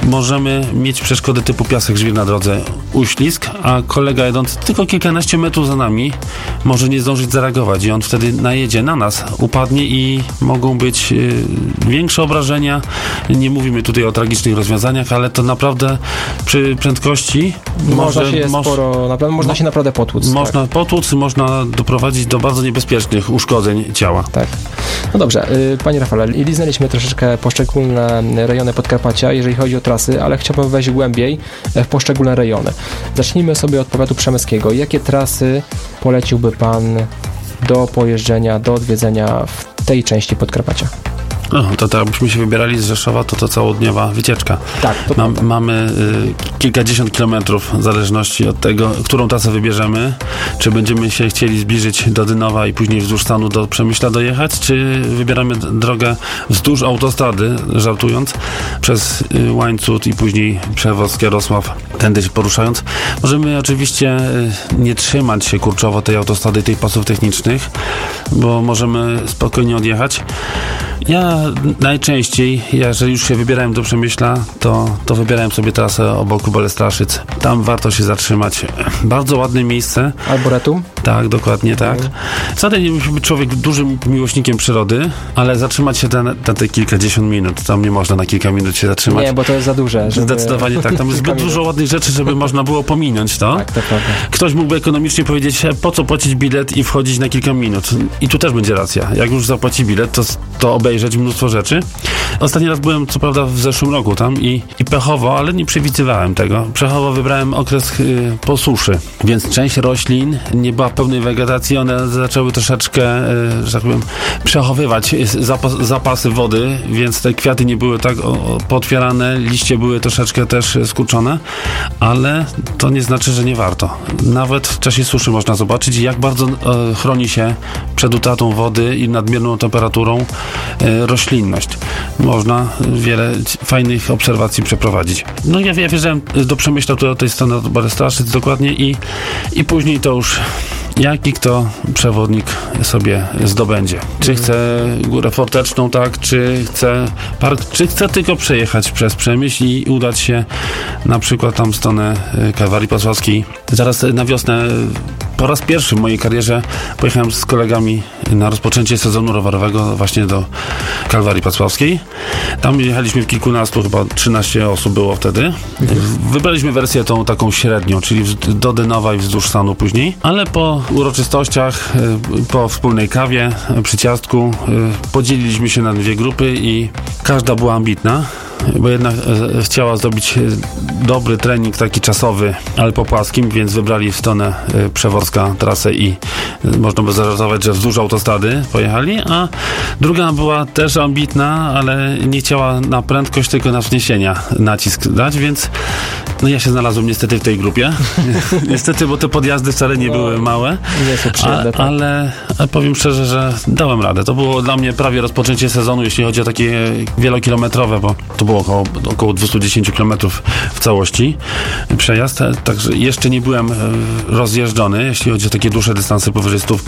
możemy mieć przeszkody typu piasek, żwir na drodze, uślizg, a kolega jadący tylko kilkanaście metrów za nami może nie zdążyć zareagować i on wtedy najedzie na nas, upadnie i mogą być większe obrażenia. Nie mówimy tutaj o tragicznych rozwiązaniach, ale to naprawdę przy prędkości można się naprawdę potłuc. Można potłuc, można doprowadzić do bardzo niebezpiecznych uszkodzeń ciała. Tak. No dobrze, panie Rafale, liznęliśmy troszeczkę poszczególne rejony Podkarpacia, jeżeli chodzi o trasy, ale chciałbym wejść głębiej w poszczególne rejony. Zacznijmy sobie od powiatu przemyskiego. Jakie trasy poleciłby pan do pojeżdżenia, do odwiedzenia w tej części Podkarpacia? To jakbyśmy się wybierali z Rzeszowa, to całodniowa wycieczka. Tak, mamy kilkadziesiąt kilometrów w zależności od tego, którą trasę wybierzemy. Czy będziemy się chcieli zbliżyć do Dynowa i później wzdłuż stanu do Przemyśla dojechać, czy wybieramy drogę wzdłuż autostrady, żartując, przez Łańcut i później Przewoz, Jarosław, tędy się poruszając. Możemy oczywiście nie trzymać się kurczowo tej autostrady, tych pasów technicznych, bo możemy spokojnie odjechać. Ja najczęściej, jeżeli już się wybierałem do Przemyśla, to wybierałem sobie trasę obok Bolestraszyc. Tam warto się zatrzymać. Bardzo ładne miejsce. Arboretum? Tak, dokładnie tak. Wcale nie musi być człowiek dużym miłośnikiem przyrody, ale zatrzymać się na te kilkadziesiąt minut. Tam nie można na kilka minut się zatrzymać. Nie, bo to jest za duże. Zdecydowanie tak. Tam jest zbyt dużo ładnych rzeczy, żeby można było pominąć to. Tak, to prawda. Ktoś mógłby ekonomicznie powiedzieć, po co płacić bilet i wchodzić na kilka minut. I tu też będzie racja. Jak już zapłaci bilet, to obejrzeć mnóstwo rzeczy. Ostatni raz byłem, co prawda, w zeszłym roku tam i pechowo, ale nie przewidywałem tego. Pechowo wybrałem okres po suszy, więc część roślin nie była w pełnej wegetacji, one zaczęły troszeczkę, że tak powiem, przechowywać zapasy wody, więc te kwiaty nie były tak pootwierane, liście były troszeczkę też skurczone, ale to nie znaczy, że nie warto. Nawet w czasie suszy można zobaczyć, jak bardzo chroni się przed utratą wody i nadmierną temperaturą roślinność. Można wiele fajnych obserwacji przeprowadzić. No ja wjeżdżałem do Przemyśla, tutaj od tej strony od Bolestraszyc dokładnie i później to już jaki kto przewodnik sobie zdobędzie. Czy chce Górę Forteczną, tak, czy chce park, czy chce tylko przejechać przez Przemyśl i udać się na przykład tam w stronę Kalwarii Pasławskiej. Zaraz na wiosnę po raz pierwszy w mojej karierze pojechałem z kolegami na rozpoczęcie sezonu rowerowego właśnie do Kalwarii Pasławskiej. Tam jechaliśmy w kilkunastu, chyba 13 osób było wtedy. Wybraliśmy wersję tą taką średnią, czyli do Dynowa i wzdłuż stanu później, ale po uroczystościach, po wspólnej kawie, przy ciastku podzieliliśmy się na dwie grupy i każda była ambitna, bo jedna chciała zrobić dobry trening, taki czasowy, ale po płaskim, więc wybrali w stronę Przeworska trasę i można by zażartować, że wzdłuż autostrady pojechali, a druga była też ambitna, ale nie chciała na prędkość, tylko na wzniesienia nacisk dać, więc no ja się znalazłem niestety w tej grupie. Niestety, bo te podjazdy wcale nie były małe, ale powiem szczerze, że dałem radę. To było dla mnie prawie rozpoczęcie sezonu, jeśli chodzi o takie wielokilometrowe, bo to było około 210 km w całości przejazd, także jeszcze nie byłem rozjeżdżony, jeśli chodzi o takie dłuższe dystanse powyżej 100,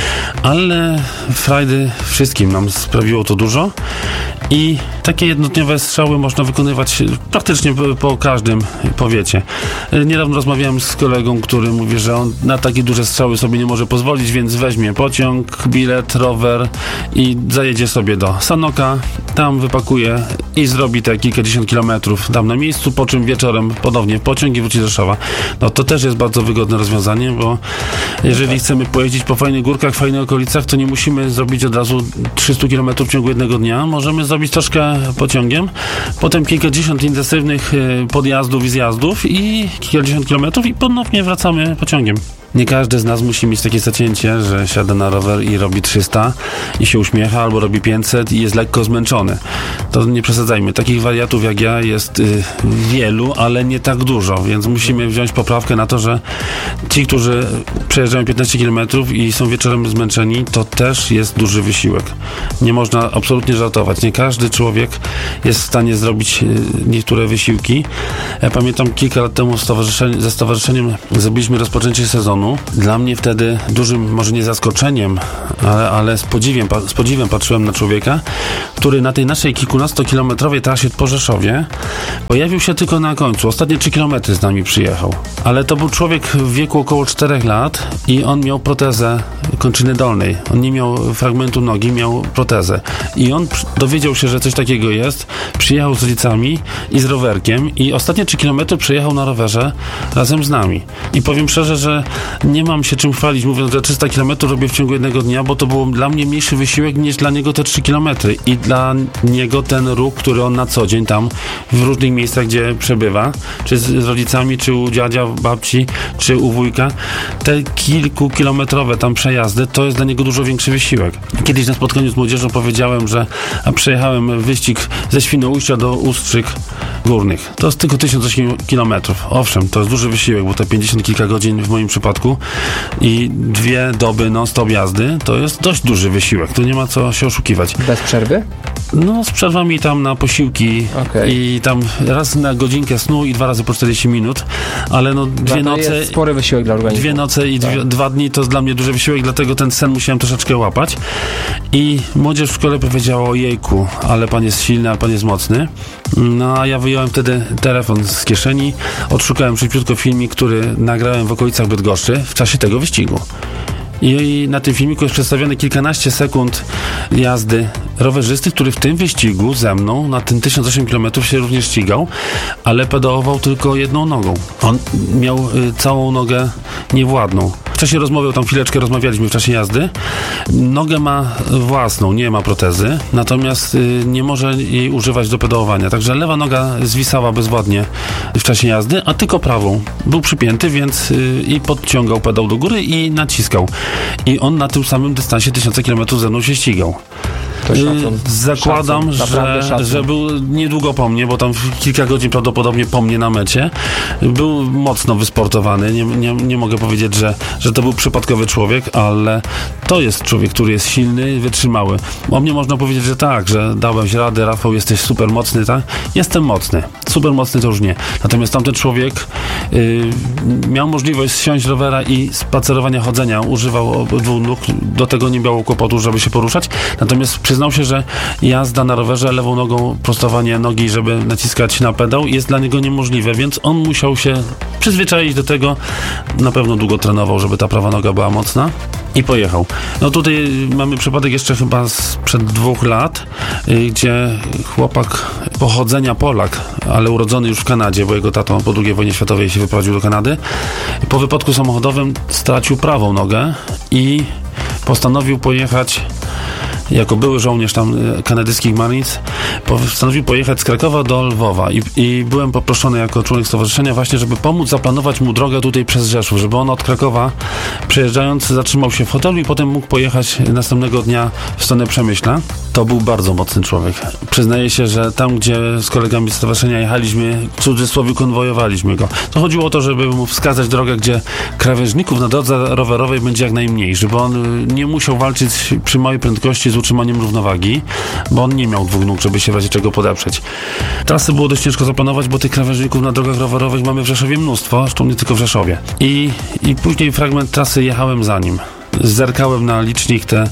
ale frajdy wszystkim nam sprawiło to dużo i takie jednodniowe strzały można wykonywać praktycznie po każdym powiecie. Niedawno rozmawiałem z kolegą, który mówi, że on na takie duże strzały sobie nie może pozwolić, więc weźmie pociąg, bilet, rower i zajedzie sobie do Sanoka, tam wypakuje i zrobi te kilkadziesiąt kilometrów tam na miejscu, po czym wieczorem ponownie w pociąg i wróci do Rzeszowa. No to też jest bardzo wygodne rozwiązanie, bo jeżeli chcemy pojeździć po fajnych górkach, fajnych okolicach, to nie musimy zrobić od razu 300 km w ciągu jednego dnia. Możemy zrobić troszkę pociągiem, potem kilkadziesiąt intensywnych podjazdów i zjazdów i kilkadziesiąt kilometrów i ponownie wracamy pociągiem. Nie każdy z nas musi mieć takie zacięcie, że siada na rower i robi 300 i się uśmiecha, albo robi 500 i jest lekko zmęczony. To nie przesadzajmy. Takich wariatów jak ja jest wielu, ale nie tak dużo, więc musimy wziąć poprawkę na to, że ci, którzy przejeżdżają 15 km i są wieczorem zmęczeni, to też jest duży wysiłek. Nie można absolutnie żartować. Nie każdy człowiek jest w stanie zrobić niektóre wysiłki. Ja pamiętam kilka lat temu ze stowarzyszeniem zrobiliśmy rozpoczęcie sezonu maratonu. Dla mnie wtedy dużym, może nie zaskoczeniem, ale z podziwem patrzyłem na człowieka, który na tej naszej kilkunastokilometrowej trasie po Rzeszowie pojawił się tylko na końcu. Ostatnie 3 kilometry z nami przyjechał. Ale to był człowiek w wieku około 4 lat i on miał protezę kończyny dolnej. On nie miał fragmentu nogi, miał protezę. I on dowiedział się, że coś takiego jest, przyjechał z rodzicami i z rowerkiem i ostatnie 3 kilometry przejechał na rowerze razem z nami. I powiem szczerze, że nie mam się czym chwalić, mówiąc, że 300 kilometrów robię w ciągu jednego dnia, bo to był dla mnie mniejszy wysiłek niż dla niego te 3 kilometry. I dla niego ten ruch, który on na co dzień tam w różnych miejscach, gdzie przebywa, czy z rodzicami, czy u dziadzia, babci, czy u wujka, te kilkukilometrowe tam przejazdy, to jest dla niego dużo większy wysiłek. Kiedyś na spotkaniu z młodzieżą powiedziałem, że przejechałem wyścig ze Świnoujścia do Ustrzyk Górnych. To jest tylko 1008 kilometrów. Owszem, to jest duży wysiłek, bo to 50 kilka godzin w moim przypadku i 2 doby non-stop jazdy, to jest dość duży wysiłek. To nie ma co się oszukiwać. Bez przerwy? No, z przerwami tam na posiłki i tam raz na godzinkę snu i 2 razy po 40 minut, ale no 2 noce... To jest spory wysiłek dla organizmu. 2 noce i 2 dni to jest dla mnie duży wysiłek, dlatego ten sen musiałem troszeczkę łapać. I młodzież w szkole powiedziała: ojejku, ale pan jest silny, ale pan jest mocny. No, a ja wyjąłem wtedy telefon z kieszeni, odszukałem szybciutko filmik, który nagrałem w okolicach Bydgoszczy w czasie tego wyścigu. I na tym filmiku jest przedstawione kilkanaście sekund jazdy rowerzysty, który w tym wyścigu ze mną na tym 1008 km się również ścigał, ale pedałował tylko jedną nogą. On miał całą nogę niewładną. W czasie rozmowy, tam chwileczkę rozmawialiśmy w czasie jazdy, nogę ma własną, nie ma protezy, natomiast nie może jej używać do pedałowania. Także lewa noga zwisała bezwładnie w czasie jazdy, a tylko prawą. Był przypięty, więc i podciągał pedał do góry i naciskał. I on na tym samym dystansie 1000 km ze mną się ścigał. Zakładam, że był niedługo po mnie, bo tam kilka godzin prawdopodobnie po mnie na mecie. Był mocno wysportowany. Nie mogę powiedzieć, że to był przypadkowy człowiek, ale to jest człowiek, który jest silny, wytrzymały. O mnie można powiedzieć, że tak, że dałem się radę, Rafał, jesteś super mocny, tak? Jestem mocny. Super mocny to już nie. Natomiast tamten człowiek miał możliwość zsiąść z rowera i spacerowania, chodzenia. Używał obydwu nóg. Do tego nie miało kłopotu, żeby się poruszać. Natomiast przyznał się, że jazda na rowerze lewą nogą, prostowanie nogi, żeby naciskać na pedał, jest dla niego niemożliwe, więc on musiał się przyzwyczaić do tego. Na pewno długo trenował, żeby ta prawa noga była mocna i pojechał. No tutaj mamy przypadek jeszcze chyba sprzed 2 lat, gdzie chłopak pochodzenia Polak, ale urodzony już w Kanadzie, bo jego tato po II wojnie światowej się wyprowadził do Kanady. Po wypadku samochodowym stracił prawą nogę i postanowił pojechać jako były żołnierz tam kanadyjskich Marines, postanowił pojechać z Krakowa do Lwowa i byłem poproszony jako członek stowarzyszenia właśnie, żeby pomóc zaplanować mu drogę tutaj przez Rzeszów, żeby on od Krakowa przejeżdżając zatrzymał się w hotelu i potem mógł pojechać następnego dnia w stronę Przemyśla. To był bardzo mocny człowiek. Przyznaję się, że tam, gdzie z kolegami z stowarzyszenia jechaliśmy, w cudzysłowie konwojowaliśmy go. To chodziło o to, żeby mu wskazać drogę, gdzie krawężników na drodze rowerowej będzie jak najmniej, żeby on nie musiał walczyć przy małej prędkości z utrzymaniem równowagi, bo on nie miał 2 nóg, żeby się w razie czego podeprzeć. Trasy było dość ciężko zaplanować, bo tych krawężników na drogach rowerowych mamy w Rzeszowie mnóstwo, zresztą nie tylko w Rzeszowie. I później fragment trasy jechałem za nim. Zerkałem na licznik, te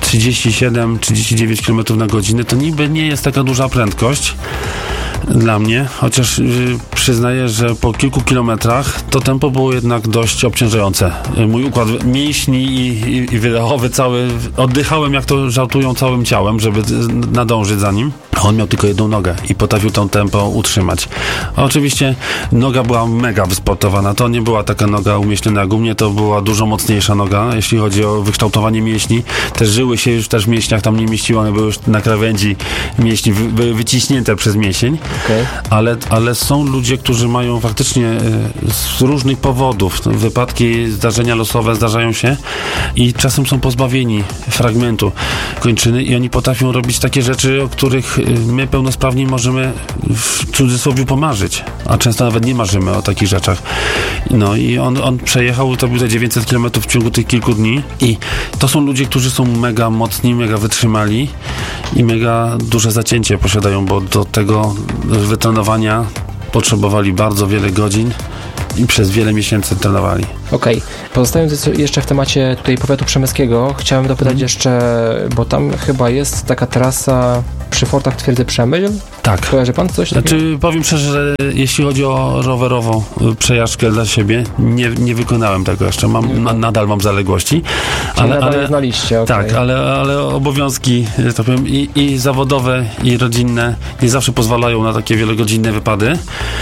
37-39 km na godzinę. To niby nie jest taka duża prędkość dla mnie, chociaż przyznaję, że po kilku kilometrach to tempo było jednak dość obciążające. Mój układ mięśni i wydechowy cały, oddychałem, jak to żartują, całym ciałem, żeby nadążyć za nim. On miał tylko jedną nogę i potrafił to tempo utrzymać. A oczywiście noga była mega wysportowana. To nie była taka noga umieśniona jak u mnie, to była dużo mocniejsza noga, jeśli chodzi o wykształtowanie mięśni. Te żyły się już też w mięśniach tam nie mieściły, one były już na krawędzi mięśni, były wyciśnięte przez mięsień. Okay. Ale są ludzie, którzy mają faktycznie z różnych powodów wypadki, zdarzenia losowe zdarzają się i czasem są pozbawieni fragmentu kończyny i oni potrafią robić takie rzeczy, o których my pełnosprawni możemy w cudzysłowie pomarzyć, a często nawet nie marzymy o takich rzeczach. No i on przejechał, to był te 900 km w ciągu tych kilku dni i to są ludzie, którzy są mega mocni, mega wytrzymali i mega duże zacięcie posiadają, bo do tego wytrenowania potrzebowali bardzo wiele godzin i przez wiele miesięcy trenowali. Okej. Pozostając jeszcze w temacie tutaj powiatu przemyskiego, chciałem dopytać jeszcze, bo tam chyba jest taka trasa przy fortach Twierdzy Przemyśl. Tak. Kojarzy pan coś takiego? Znaczy, powiem szczerze, że jeśli chodzi o rowerową przejażdżkę dla siebie, nie wykonałem tego jeszcze. Nadal mam zaległości. Ale na liście, okay. Tak, ale obowiązki, że tak powiem, i zawodowe, i rodzinne nie zawsze pozwalają na takie wielogodzinne wypady.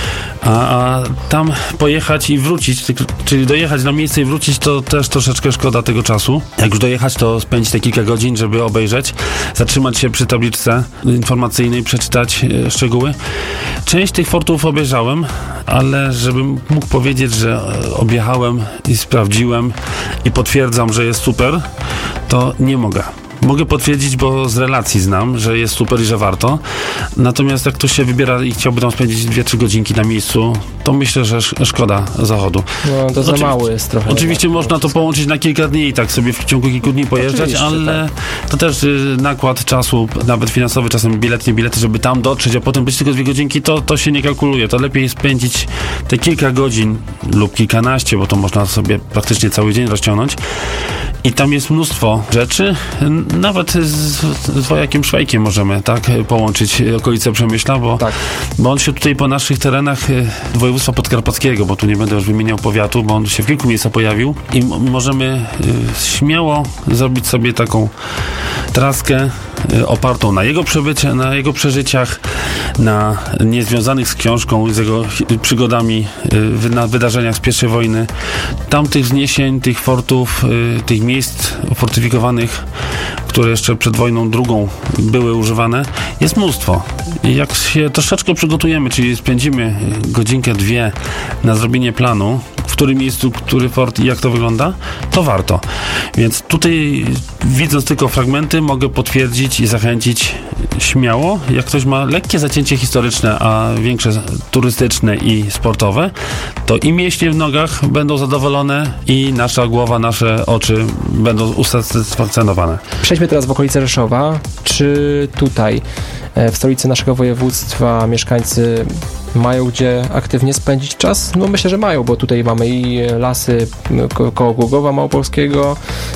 A tam pojechać i wrócić, czyli dojechać na miejsce i wrócić, to też troszeczkę szkoda tego czasu. Jak już dojechać, to spędzić te kilka godzin, żeby obejrzeć, zatrzymać się przy tabliczce informacyjnej, przeczytać szczegóły. Część tych fortów obejrzałem, ale żebym mógł powiedzieć, że objechałem i sprawdziłem i potwierdzam, że jest super, to nie mogę. Mogę potwierdzić, bo z relacji znam, że jest super i że warto. Natomiast jak ktoś się wybiera i chciałby tam spędzić 2-3 godzinki na miejscu, to myślę, że szkoda zachodu. No to za mało jest trochę. Oczywiście można to połączyć na kilka dni i tak sobie w ciągu kilku dni pojeżdżać, ale tak. To też nakład czasu, nawet finansowy, czasem bilety, żeby tam dotrzeć, a potem być tylko 2 godzinki, to się nie kalkuluje. To lepiej spędzić te kilka godzin lub kilkanaście, bo to można sobie praktycznie cały dzień rozciągnąć. I tam jest mnóstwo rzeczy. Nawet z wojakiem Szwajkiem możemy połączyć okolice Przemyśla, bo on się tutaj po naszych terenach województwa podkarpackiego, bo tu nie będę już wymieniał powiatu, bo on się w kilku miejscach pojawił i możemy śmiało zrobić sobie taką traskę opartą na jego przebyciach, na jego przeżyciach, na niezwiązanych z książką, z jego przygodami, na wydarzeniach z I wojny. Tamtych wzniesień, tych fortów, tych miejsc fortyfikowanych, które jeszcze przed wojną drugą były używane, jest mnóstwo. I jak się troszeczkę przygotujemy, czyli spędzimy godzinkę, 2 na zrobienie planu, w którym miejscu, który fort i jak to wygląda, to warto. Więc tutaj, widząc tylko fragmenty, mogę potwierdzić i zachęcić śmiało. Jak ktoś ma lekkie zacięcie historyczne, a większe turystyczne i sportowe, to i mięśnie w nogach będą zadowolone i nasza głowa, nasze oczy będą usatysfakcjonowane. Przejdźmy teraz w okolice Rzeszowa. Czy tutaj, w stolicy naszego województwa, mieszkańcy mają gdzie aktywnie spędzić czas? No myślę, że mają, bo tutaj mamy i lasy koło Głogowa Małopolskiego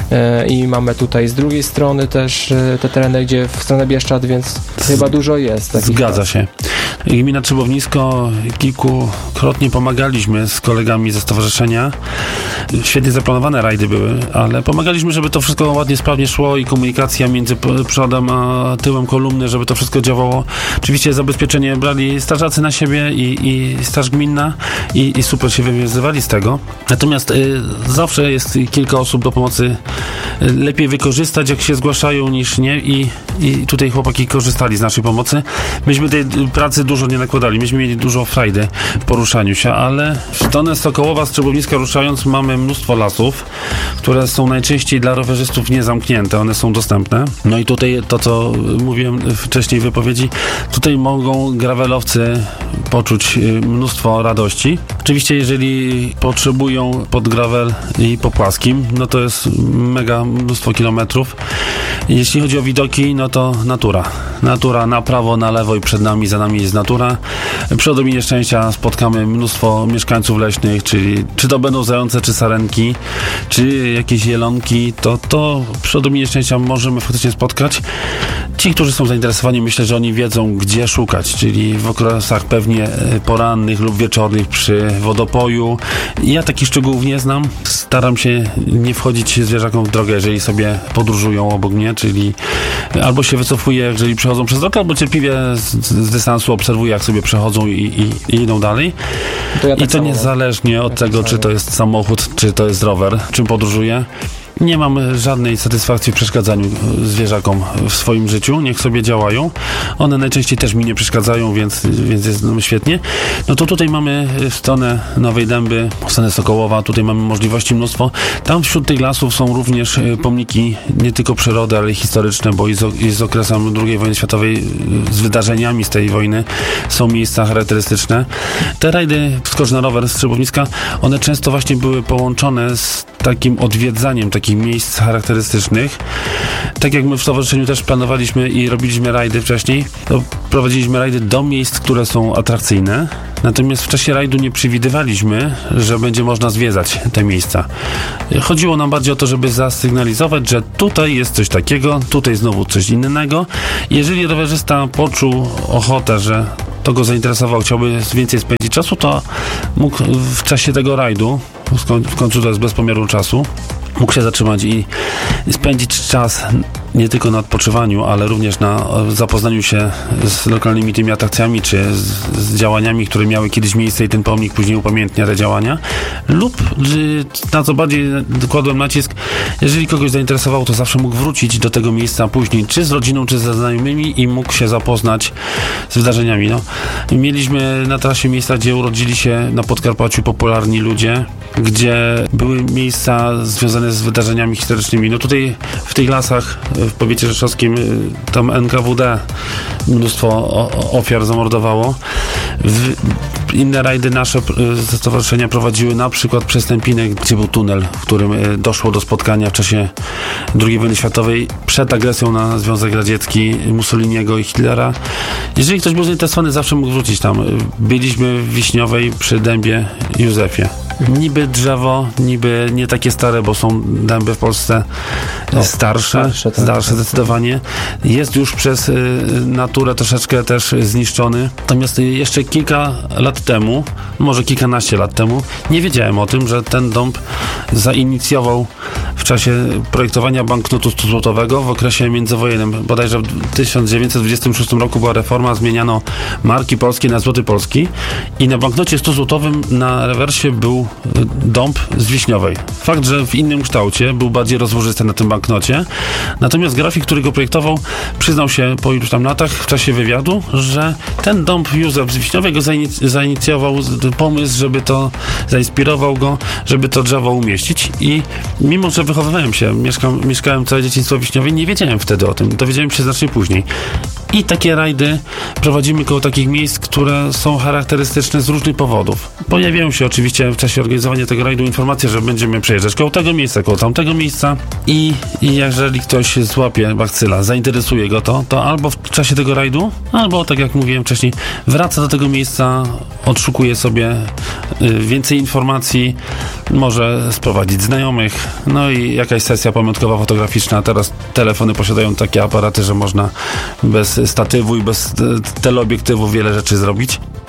i mamy tutaj z drugiej strony też te tereny, gdzie w stronę Bieszczad, więc chyba dużo jest. Zgadza się. Gmina Trzebownisko, kilkukrotnie pomagaliśmy z kolegami ze stowarzyszenia. Świetnie zaplanowane rajdy były, ale pomagaliśmy, żeby to wszystko ładnie, sprawnie szło i komunikacja między przodem a tyłem kolumny, żeby to wszystko działało. Oczywiście zabezpieczenie brali strażacy na siebie i straż gminna i super się wywiązywali z tego. Natomiast zawsze jest kilka osób do pomocy. Lepiej wykorzystać, jak się zgłaszają, niż nie i tutaj chłopaki korzystali z naszej pomocy. Myśmy tej pracy dużo nie nakładali. Myśmy mieli dużo frajdy w poruszaniu się, ale w stronę Sokołowa, z Trzebowniska ruszając, mamy mnóstwo lasów, które są najczęściej dla rowerzystów niezamknięte. One są dostępne. No i tutaj to, co mówiłem wcześniej w wypowiedzi, tutaj mogą gravelowcy poczuć mnóstwo radości. Oczywiście, jeżeli potrzebują pod gravel i po płaskim, no to jest mega mnóstwo kilometrów. Jeśli chodzi o widoki, no to natura. Natura na prawo, na lewo i przed nami, za nami jest natura. Przy odrobinie szczęścia spotkamy mnóstwo mieszkańców leśnych, czyli czy to będą zające, czy sarenki, czy jakieś jelonki, to przy odrobinie szczęścia możemy faktycznie spotkać. Ci, którzy są zainteresowani, myślę, że oni wiedzą, gdzie szukać, czyli w okresach pewnie porannych lub wieczornych przy wodopoju. Ja takich szczegółów nie znam. Staram się nie wchodzić zwierzakom w drogę, jeżeli sobie podróżują obok mnie, czyli albo się wycofuję, jeżeli przechodzą przez drogę, albo cierpliwie z dystansu obserwuję, jak sobie przechodzą i idą dalej. I to niezależnie od tego, czy to jest samochód, czy to jest rower, czym podróżuję. Nie mam żadnej satysfakcji w przeszkadzaniu zwierzakom w swoim życiu. Niech sobie działają. One najczęściej też mi nie przeszkadzają, więc jest świetnie. No to tutaj mamy w stronę Nowej Dęby, w stronę Sokołowa. Tutaj mamy możliwości mnóstwo. Tam wśród tych lasów są również pomniki nie tylko przyrody, ale i historyczne, bo i z okresem II wojny światowej, z wydarzeniami z tej wojny są miejsca charakterystyczne. Te rajdy Skocz na rower z Trzebowniska, one często właśnie były połączone z takim odwiedzaniem takich miejsc charakterystycznych. Tak jak my w stowarzyszeniu też planowaliśmy i robiliśmy rajdy wcześniej, to prowadziliśmy rajdy do miejsc, które są atrakcyjne, Natomiast w czasie rajdu nie przewidywaliśmy, że będzie można zwiedzać te miejsca. Chodziło nam bardziej o to, żeby zasygnalizować, że tutaj jest coś takiego, tutaj znowu coś innego. Jeżeli rowerzysta poczuł ochotę, że to go zainteresował, chciałby więcej spędzić czasu, to mógł w czasie tego rajdu, w końcu to jest bez pomiaru czasu, mógł się zatrzymać i spędzić czas nie tylko na odpoczywaniu, ale również na zapoznaniu się z lokalnymi tymi atrakcjami, czy z działaniami, które miały kiedyś miejsce i ten pomnik później upamiętnia te działania. Lub, na co bardziej kładłem nacisk, jeżeli kogoś zainteresowało, to zawsze mógł wrócić do tego miejsca później, czy z rodziną, czy ze znajomymi i mógł się zapoznać z wydarzeniami. Mieliśmy na trasie miejsca, gdzie urodzili się na Podkarpaciu popularni ludzie, gdzie były miejsca związane z wydarzeniami historycznymi. Tutaj w tych lasach w powiecie rzeszowskim tam NKWD mnóstwo ofiar zamordowało. Inne rajdy nasze ze stowarzyszenia prowadziły na przykład przez Stępinę, gdzie był tunel, w którym doszło do spotkania w czasie II wojny światowej przed agresją na Związek Radziecki Mussoliniego i Hitlera. Jeżeli ktoś był zainteresowany, zawsze mógł wrócić tam. Byliśmy w Wiśniowej przy dębie Józefie. Niby drzewo, niby nie takie stare, bo są dęby w Polsce starsze zdecydowanie. Jest już przez naturę troszeczkę też zniszczony. Natomiast jeszcze kilka lat temu, może kilkanaście lat temu, nie wiedziałem o tym, że ten dąb zainicjował w czasie projektowania banknotu 100-złotowego w okresie międzywojennym. Bodajże w 1926 roku była reforma, zmieniano marki polskie na złoty polski i na banknocie 100-złotowym na rewersie był dąb z Wiśniowej. Fakt, że w innym kształcie, był bardziej rozłożysty na tym banknocie. Natomiast grafik, który go projektował, przyznał się po iluś tam latach w czasie wywiadu, że ten dąb Józef z Wiśniowej go zainicjował pomysł, żeby to, zainspirował go, żeby to drzewo umieścić i mimo, że wychowywałem się, mieszkałem całe dzieciństwo w Wiśniowej, nie wiedziałem wtedy o tym. Dowiedziałem się znacznie później. I takie rajdy prowadzimy koło takich miejsc, które są charakterystyczne z różnych powodów. Pojawiają się oczywiście w czasie organizowania tego rajdu informacje, że będziemy przejeżdżać koło tego miejsca, koło tamtego miejsca i jeżeli ktoś złapie bakcyla, zainteresuje go to albo w czasie tego rajdu, albo tak jak mówiłem wcześniej, wraca do tego miejsca, odszukuje sobie więcej informacji, może sprowadzić znajomych, no i jakaś sesja pamiątkowa fotograficzna. Teraz telefony posiadają takie aparaty, że można bez statywu i bez teleobiektywu wiele rzeczy zrobić.